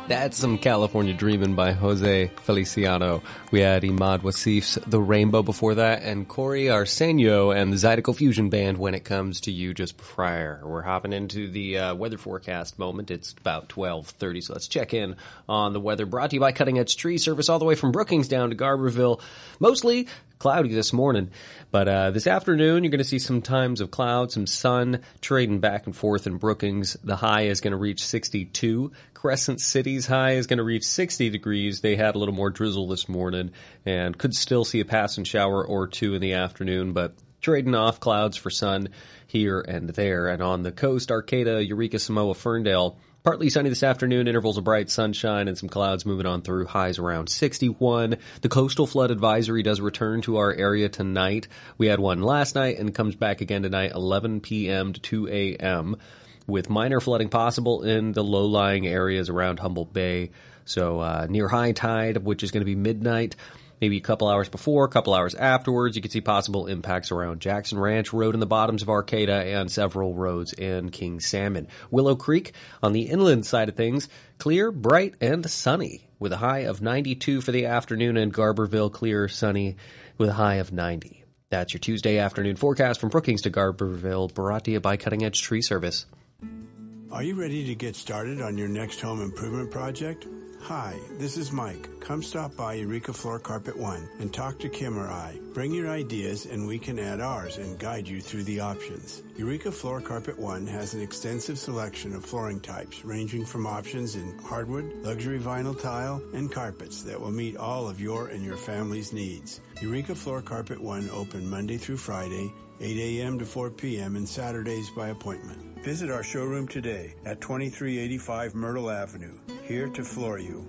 That's some California Dreamin' by Jose Feliciano. We had Imad Wasif's The Rainbow before that, and Corey Arsenio and the Zydeco Fusion Band When It Comes to You just prior. We're hopping into the weather forecast moment. It's about 12:30, so let's check in on the weather. Brought to you by Cutting Edge Tree Service, all the way from Brookings down to Garberville. Mostly cloudy this morning, but this afternoon you're going to see some times of cloud, some sun trading back and forth in Brookings. The high is going to reach 62. Crescent City's high is going to reach 60 degrees. They had a little more drizzle this morning and could still see a passing shower or two in the afternoon, but trading off clouds for sun here and there. And on the coast, Arcata, Eureka, Samoa, Ferndale, partly sunny this afternoon, intervals of bright sunshine and some clouds moving on through, highs around 61. The coastal flood advisory does return to our area tonight. We had one last night and comes back again tonight, 11 p.m. to 2 a.m., with minor flooding possible in the low-lying areas around Humboldt Bay. So near high tide, which is going to be midnight, maybe a couple hours before, a couple hours afterwards, you can see possible impacts around Jackson Ranch Road in the bottoms of Arcata and several roads in King Salmon. Willow Creek, on the inland side of things, clear, bright, and sunny, with a high of 92 for the afternoon, and Garberville clear, sunny, with a high of 90. That's your Tuesday afternoon forecast from Brookings to Garberville, brought to you by Cutting Edge Tree Service. Are you ready to get started on your next home improvement project? Hi, this is Mike. Come stop by Eureka Floor Carpet One and talk to Kim or I. Bring your ideas and we can add ours and guide you through the options. Eureka Floor Carpet One has an extensive selection of flooring types ranging from options in hardwood, luxury vinyl tile, and carpets that will meet all of your and your family's needs. Eureka Floor Carpet One open Monday through Friday, 8 a.m. to 4 p.m. and Saturdays by appointment. Visit our showroom today at 2385 Myrtle Avenue, here to floor you.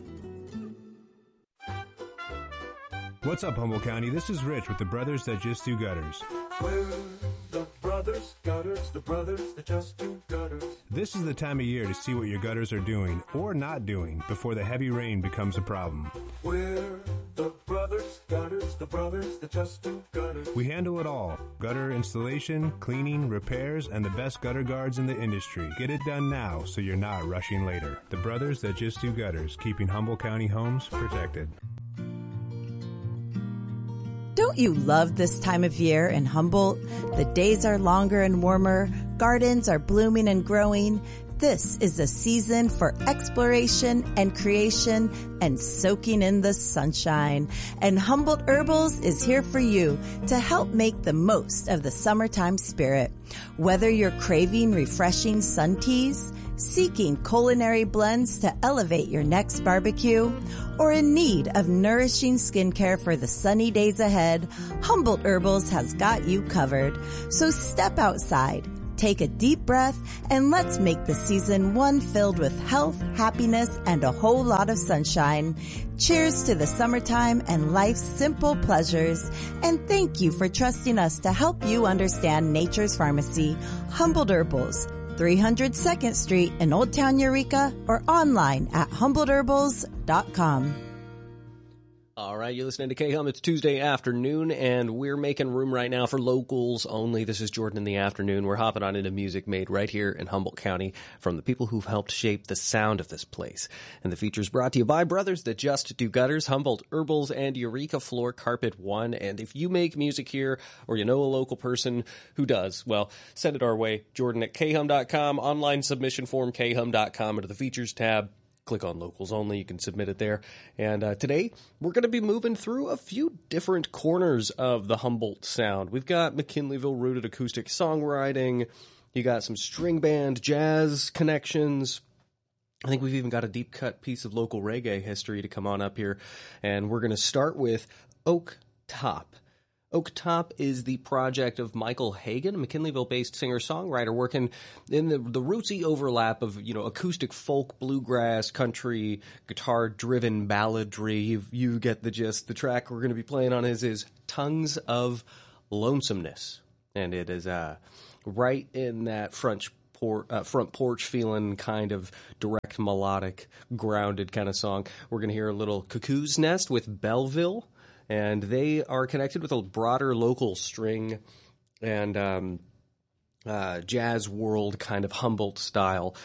What's up, Humboldt County? This is Rich with the Brothers That Just Do Gutters. We're the brothers that just do gutters. This is the time of year to see what your gutters are doing or not doing before the heavy rain becomes a problem. We're the brothers that just do gutters. We handle it all. Gutter installation, cleaning, repairs, and the best gutter guards in the industry. Get it done now so you're not rushing later. The Brothers That Just Do Gutters, keeping Humboldt County homes protected. Don't you love this time of year in Humboldt? The days are longer and warmer, gardens are blooming and growing. This is a season for exploration and creation and soaking in the sunshine. And Humboldt Herbals is here for you to help make the most of the summertime spirit. Whether you're craving refreshing sun teas, seeking culinary blends to elevate your next barbecue, or in need of nourishing skincare for the sunny days ahead, Humboldt Herbals has got you covered. So step outside, take a deep breath, and let's make the season one filled with health, happiness, and a whole lot of sunshine. Cheers to the summertime and life's simple pleasures. And thank you for trusting us to help you understand nature's pharmacy, Humboldt Herbals, 300 2nd Street in Old Town Eureka, or online at HumboldtHerbals.com. All right, you're listening to K-Hum. It's Tuesday afternoon, and we're making room right now for locals only. This is Jordan in the afternoon. We're hopping on into music made right here in Humboldt County from the people who've helped shape the sound of this place. And the feature's brought to you by Brothers That Just Do Gutters, Humboldt Herbals, and Eureka Floor Carpet One. And if you make music here, or you know a local person who does, well, send it our way. Jordan at khum.com, online submission form, khum.com, under the features tab. Click on Locals Only. You can submit it there. And today, we're going to be moving through a few different corners of the Humboldt sound. We've got McKinleyville-rooted acoustic songwriting. You got some string band, jazz connections. I think we've even got a deep-cut piece of local reggae history to come on up here. And we're going to start with Oak Top. Oak Top is the project of Michael Hagan, a McKinleyville-based singer-songwriter working in the rootsy overlap of, acoustic folk, bluegrass, country, guitar-driven balladry. You get the gist. The track we're going to be playing on is Tongues of Lonesomeness. And it is right in that front porch feeling, kind of direct, melodic, grounded kind of song. We're going to hear a little Cuckoo's Nest with Belleville. And they are connected with a broader local string and jazz world kind of Humboldt style.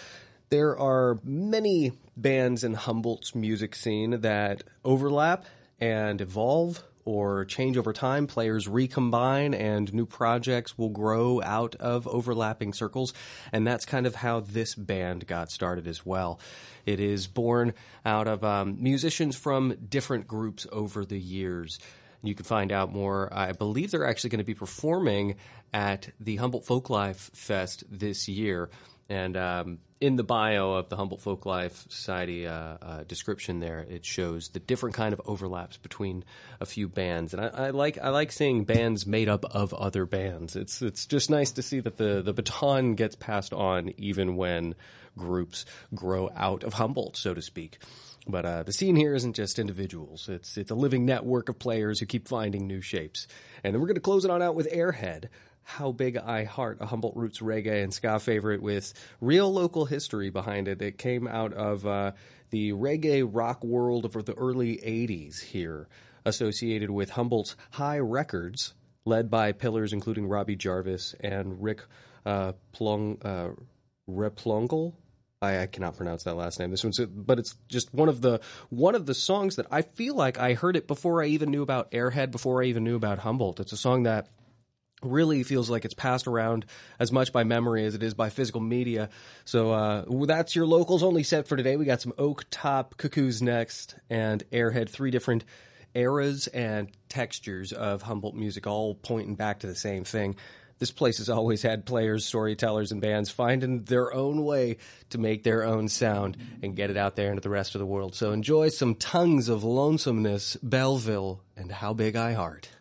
There are many bands in Humboldt's music scene that overlap and evolve or change over time. Players recombine and new projects will grow out of overlapping circles. And that's kind of how this band got started as well. It is born out of musicians from different groups over the years. You can find out more. I believe they're actually going to be performing at the Humboldt Folklife Fest this year. And in the bio of the Humboldt Folklife Society description there, it shows the different kind of overlaps between a few bands. And I like seeing bands made up of other bands. It's just nice to see that the baton gets passed on even when groups grow out of Humboldt, so to speak. But the scene here isn't just individuals. It's a living network of players who keep finding new shapes. And then we're going to close it on out with Airhead, How Big I Heart, a Humboldt Roots reggae and ska favorite with real local history behind it. It came out of the reggae rock world of the early 80s here, associated with Humboldt's High Records, led by pillars including Robbie Jarvis and Rick Replongle. I cannot pronounce that last name. But it's just one of the songs that I feel like I heard it before I even knew about Airhead, before I even knew about Humboldt. It's a song that really feels like it's passed around as much by memory as it is by physical media. So that's your locals only set for today. We got some Oak Top Cuckoos next and Airhead, 3 different eras and textures of Humboldt music, all pointing back to the same thing. This place has always had players, storytellers, and bands finding their own way to make their own sound and get it out there into the rest of the world. So enjoy some Tongues of Lonesomeness, Belleville, and How Big I Heart.